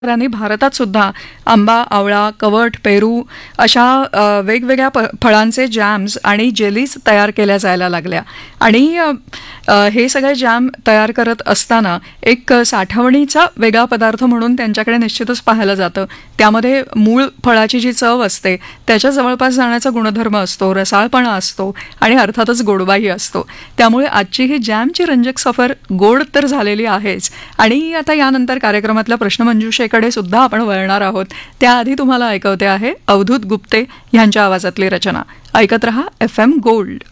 आणि भारतात सुद्धा आंबा, आवळा, कवठ, पेरू अशा वेगवेगळ्या फळांचे जॅम्स आणि जेलीज तयार केल्या जायला लागल्या. आणि हे सगळे जॅम तयार करत असताना एक साठवणीचा वेगळा पदार्थ म्हणून त्यांच्याकडे निश्चितच पाहिलं जातं. त्यामध्ये मूळ फळाची जी चव असते त्याच्या जवळपास जाण्याचा गुणधर्म असतो, रसाळपणा असतो आणि अर्थातच गोडवाही असतो. त्यामुळे आजची ही जॅमची रंजक सफर गोड तर झालेली आहेच. आणि आता यानंतर कार्यक्रमातल्या प्रश्नमंजुषेकडे सुद्धा आपण वळणार आहोत. त्याआधी तुम्हाला ऐकवते आहे अवधूत गुप्ते यांच्या आवाजातली रचना. ऐकत रहा FM गोल्ड.